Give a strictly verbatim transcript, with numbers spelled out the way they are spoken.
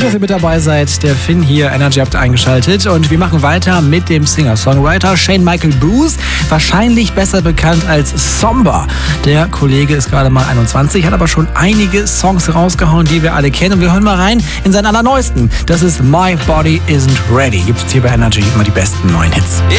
Schön, dass ihr mit dabei seid. Der Finn hier, Energy habt eingeschaltet. Und wir machen weiter mit dem Singer-Songwriter Shane Michael Bruce. Wahrscheinlich besser bekannt als Somber. Der Kollege ist gerade mal einundzwanzig, hat aber schon einige Songs rausgehauen, die wir alle kennen. Und wir hören mal rein in seinen allerneuesten. Das ist My Body Isn't Ready. Gibt's hier bei Energy immer die besten neuen Hits. Yeah.